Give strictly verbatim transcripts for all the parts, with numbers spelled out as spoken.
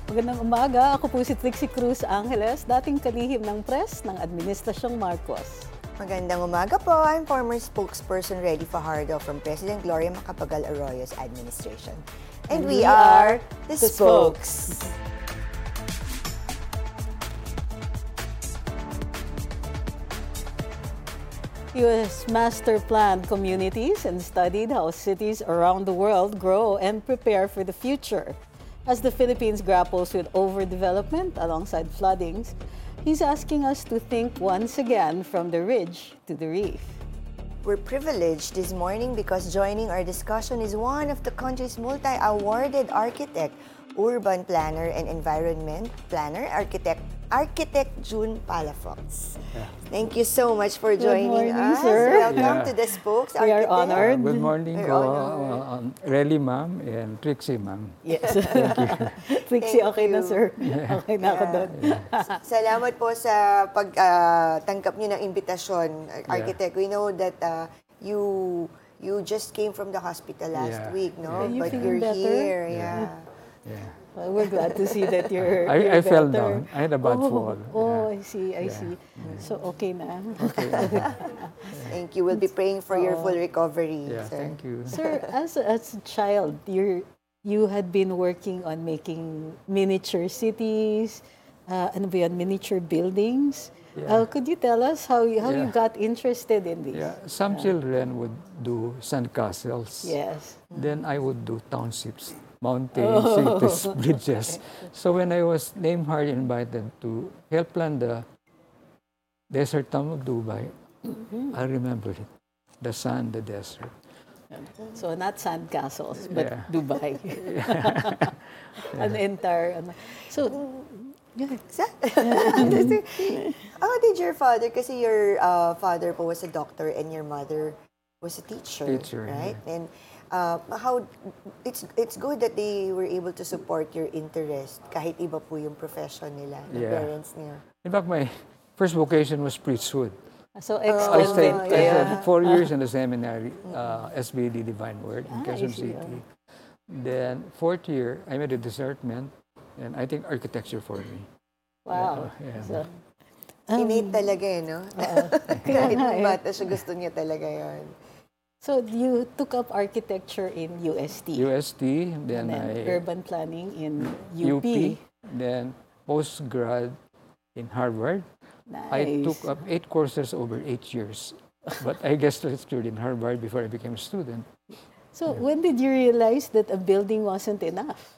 Magandang umaga, ako po si Trixie Cruz Angeles, dating kalihim ng press ng Administrasyong Marcos. Magandang umaga po. I'm former spokesperson Reddy Fajardo from President Gloria Macapagal Arroyo's administration. And, And we, we are are the the Spokes. U S master planned communities and studied how cities around the world grow and prepare for the future. As the Philippines grapples with overdevelopment alongside floodings, he's asking us to think once again from the ridge to the reef. We're privileged this morning because joining our discussion is one of the country's multi-awarded architect, urban planner, and environment planner, architect Architect June Palafox. Yeah. Thank you so much for joining morning, us. sir. Welcome Yeah. to the Spokes. We are Architect. honored. Uh, good morning We're ko, honored. uh, um, Relly ma'am and Trixie ma'am. Yes. Trixie, Thank okay na you. sir. Okay na ako Yeah. doon. Salamat po sa pagtanggap niyo ng imbitasyon, Architect. We know that uh, you you just came from the hospital last Yeah. week, no? Yeah. Are you But feeling you're better? here, Yeah. yeah. Yeah. Well, we're glad to see that you're, I, you're I fell better. down. I had a bad oh, fall. Oh, Yeah. I see, I Yeah. see. So, okay na. Thank you. We'll be praying for your full recovery, Yeah, sir. thank you. Sir, as a, as a child, you you had been working on making miniature cities, uh, ano ba yun, miniature buildings. Uh, Yeah. could you tell us how you, how you Yeah. got interested in this? Yeah, some children would do sandcastles. Yes. Then I would do townships, mountains, cities, bridges. So when I was named hard invited to help plan the desert town of Dubai, I remember it. The sun, the desert. So, not sand castles, but Yeah. Dubai. An entire, ano. So, yeah. How did your father, kasi your uh, father po was a doctor and your mother was a teacher, Teacher, right? yeah. And uh, how, it's it's good that they were able to support your interest kahit iba po yung profession nila, ng Yeah. parents niya. In fact, my first vocation was priesthood. So, I ex-convict stayed, I kayo. stayed four years in the seminary, uh, S B D Divine Word in Ah, I Quezon see. City. Then, fourth year, I made a discernment, and I think architecture for me. Wow. Yeah. So, Innate talaga eh, no? kaya Kahit nga nung eh. bata siya, gusto niya talaga yon. So, you took up architecture in U S T. U S T, then, And then I urban planning in U U P. P, then postgrad in Harvard. Nice. I took up eight courses over eight years, but I guess lectured in Harvard before I became a student. So, when did you realize that a building wasn't enough?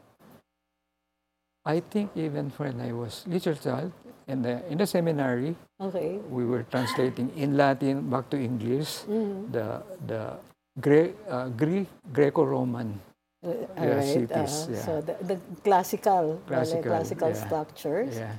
I think even when I was little child, in the, in the seminary, Okay. we were translating in Latin back to English the the Gre- uh, Greek Greco-Roman Uh, Yeah, alright, cities, uh, yeah. So, the, the classical, Classical, classical, classical yeah. structures. yeah.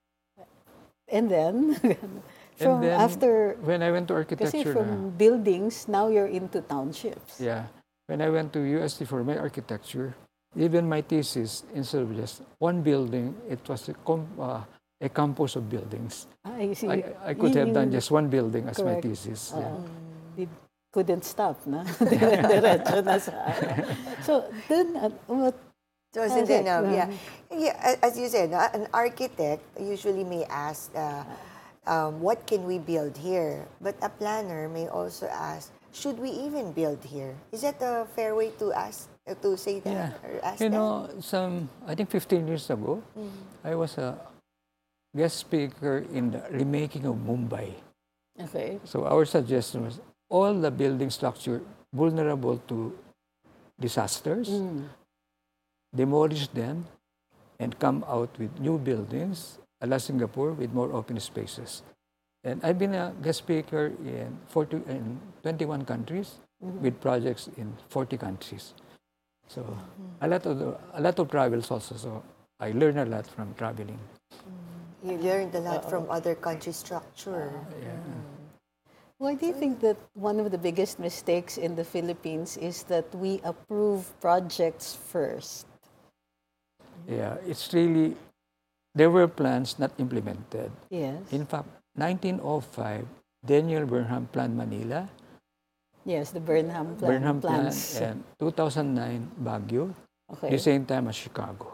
And then, from then after, When I went to kasi architecture, from buildings, now you're into townships. na, yeah, when I went to U S T for my architecture, even my thesis, instead of just one building, it was a, com- uh, a campus of buildings. Ah, I see. I, I could Yun have done yung- just one building as my correct. thesis. Oo. yeah. Di- couldn't stop, na? Diretso na sa ano. So, then, uh, what, So, wasn't Correct. enough, Uh-huh. yeah. Yeah, a- as you said, no, an architect usually may ask, uh, um, what can we build here? But a planner may also ask, should we even build here? Is that a fair way to ask, uh, to say that? Yeah. Or ask You that? know, some, I think fifteen years ago, I was a guest speaker in the remaking of Mumbai. okay. So our suggestion was all the building structure vulnerable to disasters, demolish them, and come out with new buildings, a la Singapore, with more open spaces. And I've been a guest speaker in, forty, in twenty-one countries with projects in forty countries. So a lot of the, a lot of travels also. So I learned a lot from traveling. You learned a lot from other country structure. Yeah. Why do you think that one of the biggest mistakes in the Philippines is that we approve projects first? Yeah, it's really, there were plans not implemented. Yes. In fact, nineteen oh five, Daniel Burnham planned Manila, Yes, the Burnham plan, Burnham plan, plans. and two thousand nine Baguio, Okay. the same time as Chicago.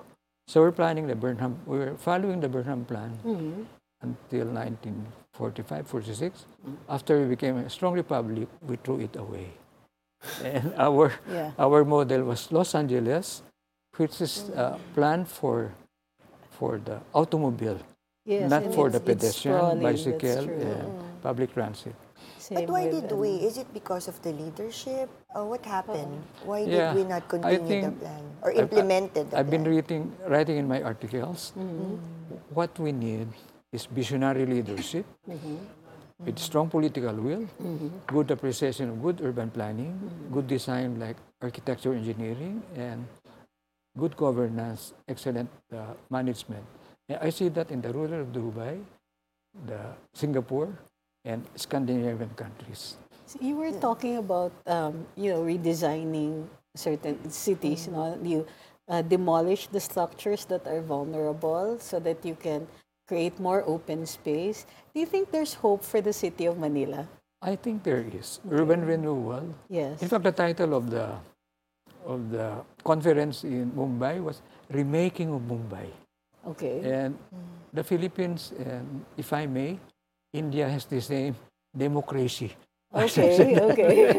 So we're planning the Burnham, we were following the Burnham Plan until nineteen forty-five, forty-six. After we became a strong republic, we threw it away. And our Yeah. our model was Los Angeles, which is uh, planned for for the automobile, Yes, not and for the it's- it's pedestrian, sprawling, that's bicycle, true. and public transit. Same But why with, did ano, we? Is it because of the leadership? Or what happened? Why did Yeah, we not I continue the think plan or I've- implemented the I've been plan? writing writing in my articles. What we need is visionary leadership with strong political will, good appreciation of good urban planning, good design like architecture, engineering, and good governance, excellent uh, management. And I see that in the ruler of Dubai, the Singapore, and Scandinavian countries. So you were talking about, um, you know, redesigning certain cities. You know, you uh, demolish the structures that are vulnerable so that you can create more open space. Do you think there's hope for the city of Manila? I think there is urban renewal. Yes. In fact, the title of the of the conference in Mumbai was "Remaking of Mumbai," Okay. and the Philippines, and if I may, India has the same democracy. Okay. Okay.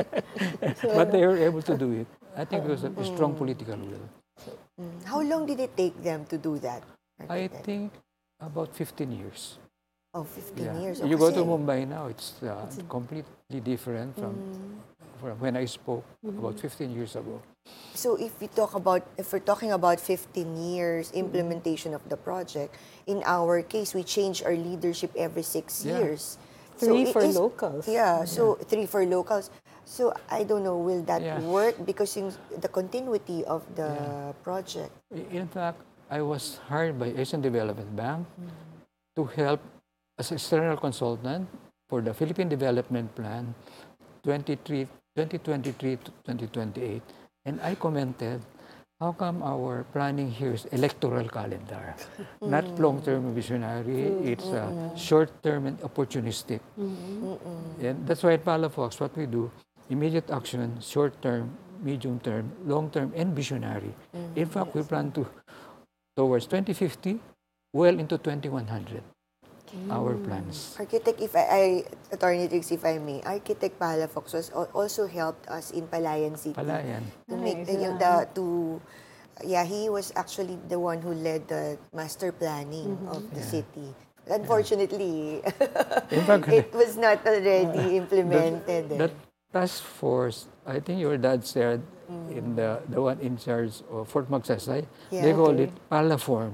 But they were able to do it. I think it was a strong political will. Mm. How long did it take them to do that? I architect? think about fifteen years. Oh, fifteen Yeah. years. You go to kasi- Mumbai now, it's uh, completely different from, from when I spoke about fifteen years ago. So if we talk about, if we're talking about fifteen years implementation of the project, in our case, we change our leadership every six Yeah. years. Three it for is- locals. Yeah, so three for locals. So I don't know, will that Yeah. work? Because in the continuity of the Yeah. project. I- In fact, I was hired by Asian Development Bank to help as external consultant for the Philippine Development Plan twenty-three, twenty twenty-three to twenty twenty-eight. And I commented, how come our planning here is electoral calendar, not long-term visionary, it's uh, short-term and opportunistic. And that's why at Palafox, what we do, immediate action, short-term, medium-term, long-term, and visionary. In fact, we plan to towards twenty fifty, well into twenty-one hundred, our plans. Architect, if I, I Attorney Trix, if I may, Architect Palafox was al- also helped us in Palayan City. Palayan. To make Nice, the, yeah. the to yeah, he was actually the one who led the master planning of the city. Unfortunately, In fact, it was not already implemented. that task force, I think your dad said, in the, the one in charge of Fort Magsaysay, Yeah. they call Okay. it Palaform.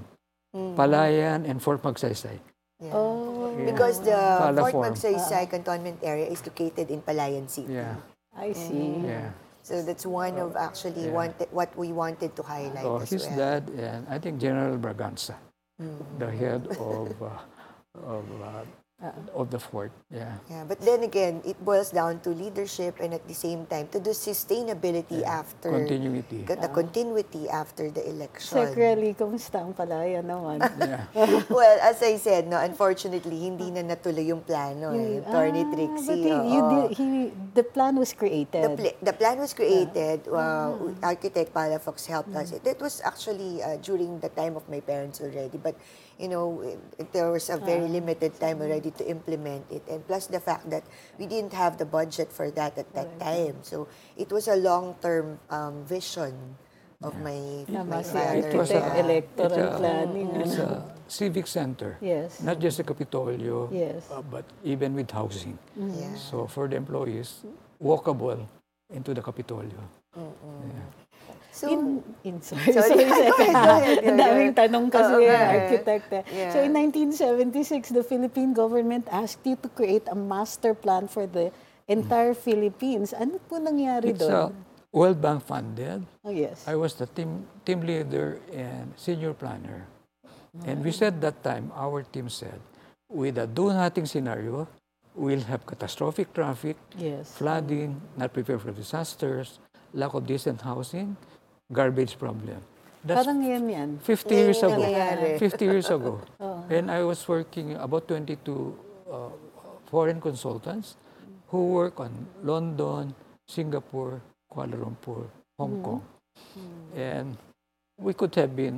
Palayan and Fort Magsaysay. Yeah. Oh, Yeah. Because the Fort Palaform. Magsaysay cantonment area is located in Palayan City. Yeah, I see. yeah. So that's one of actually Yeah. wanted, what we wanted to highlight So as his well. dad and I think General Braganza, the head of uh, of uh, of the fort. Yeah. Yeah, but then again, it boils down to leadership and at the same time to the sustainability after Continuity. the continuity after the election. Sec Rally, kamusta ang Palayan naman? Yeah. Well, as I said, no, unfortunately, hindi na natuloy yung plano eh. Attorney Ah, Trixie. but he, you oo. did, he, the plan was created. The, pla- the plan was created. Uh, Architect Palafox helped us. It, it was actually uh, during the time of my parents already. But, you know, it, there was a very limited time already to implement it. And plus the fact that we didn't have the budget for that at that time. So it was a long-term um, vision of my, Tama my si father. It was a- architect, electoral it's a- planning. It's ano. a civic center. Yes. Not just the Capitolio, Yes. uh, but even with housing. Yeah. So for the employees, walkable into the Capitolio. Yeah. So, in, in, sorry, Sorry. sorry, Go ahead, go ahead, go Ang daming ahead. tanong kasi, Oo, go ahead. architect. eh. Yeah. So in nineteen seventy-six, the Philippine government asked you to create a master plan for the entire Philippines. Ano po nangyari It's uh, doon? World Bank funded. Oh, yes. I was the team team leader and senior planner. And we said that time, our team said, with a do-nothing scenario, we'll have catastrophic traffic, Yes. flooding, not prepared for disasters, lack of decent housing, garbage problem. That's Parang yan yan. fifty years Yan yung ago. nangyayari. fifty years ago. And I was working about twenty-two uh, foreign consultants who work on London, Singapore, Kuala Lumpur, Hong Kong. And we could have been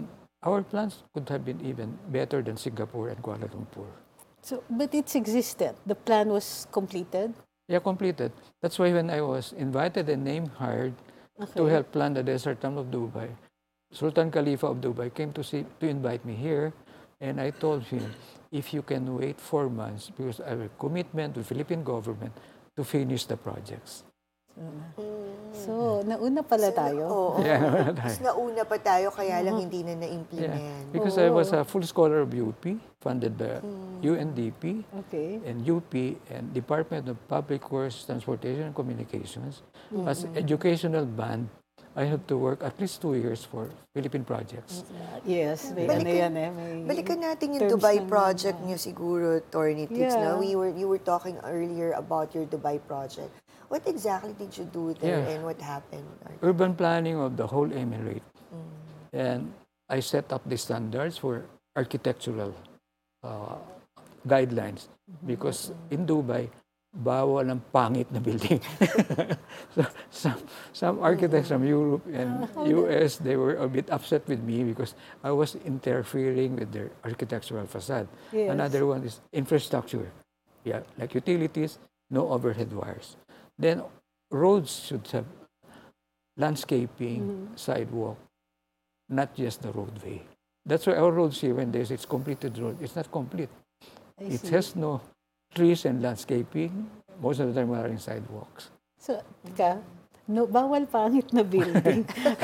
our plans could have been even better than Singapore and Kuala Lumpur. So, but it's existed. The plan was completed. Yeah, completed. That's why when I was invited and name hired to Okay. help plan the desert town of Dubai, Sultan Khalifa of Dubai came to see to invite me here, and I told him, if you can wait four months, because I have a commitment to the Philippine government to finish the projects. So, nauna pala tayo. Oo. Yeah, Mas nauna pa tayo, kaya lang hindi na na-implement. yeah. Because I was a full scholar of U P, funded by U N D P Okay. and U P and Department of Public Works, Transportation and Communications. As educational band, I had to work at least two years for Philippine projects. Yes, may Balikan- ano yan eh. May Balikan natin yung terms Dubai ng- project niyo siguro, Attorney Tix. Yeah. No? We were, you were talking earlier about your Dubai project. What exactly did you do there Yeah. and what happened? Urban planning of the whole emirate. And I set up the standards for architectural uh, guidelines. Because in Dubai, bawal ang pangit na building. So, some, some architects from Europe and U S, they were a bit upset with me because I was interfering with their architectural facade. Yes. Another one is infrastructure. Yeah, like utilities, no overhead wires. Then roads should have landscaping, sidewalk, not just the roadway. That's why our roads here, when there's it's completed road, it's not complete. I It see. has no trees and landscaping. Most of the time, we're in sidewalks. So, ka, no, bawal pangit na building.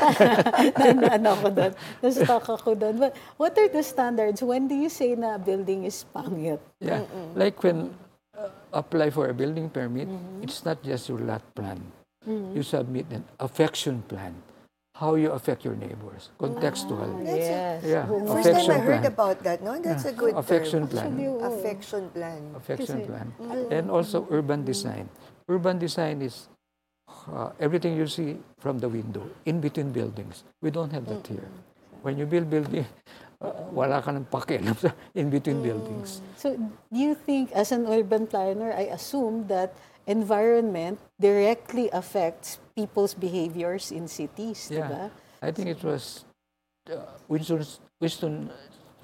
na, ano ako doon. Na-stuck ako doon. But what are the standards? When do you say na building is pangit? Yeah, like when uh, apply for a building permit, it's not just your lot plan. You submit an affection plan. How you affect your neighbors, contextual. That's Yes. Yeah. Kung- First time I Affection heard plan. about that, no? That's a good Affection term. plan. Actually, oo. Affection plan. Affection Kasi- plan. And also urban design. Urban design is uh, everything you see from the window, in between buildings. We don't have that here. When you build building, uh, wala ka ng pakialam sa in between buildings. So, do you think, as an urban planner, I assume that environment directly affects people's behaviors in cities, di ba? Yeah. I think it was uh, Winston, Winston